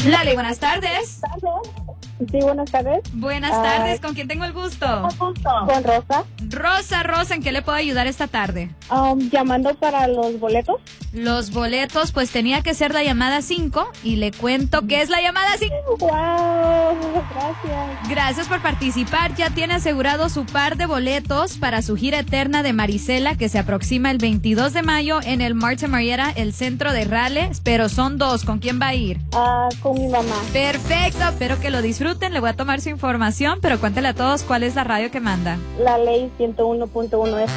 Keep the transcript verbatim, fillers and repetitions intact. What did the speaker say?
Lali, buenas tardes. Sí, buenas tardes. Buenas Ah, tardes, ¿con quién tengo el gusto? Con Rosa. Rosa, Rosa, ¿en qué le puedo ayudar esta tarde? Um, llamando para los boletos. Los boletos, pues tenía que ser la llamada cinco y le cuento que es la llamada cinco. ¡Wow! Gracias. Gracias por participar. Ya tiene asegurado su par de boletos para su gira eterna de Marisela, que se aproxima el veintidós de mayo en el Martin Marietta, el centro de Raleigh, pero son dos. ¿Con quién va a ir? Ah, con mi mamá. Perfecto, espero que lo disfruten. Le voy a tomar su información, pero cuéntale a todos cuál es la radio que manda. La ley ciento uno punto uno F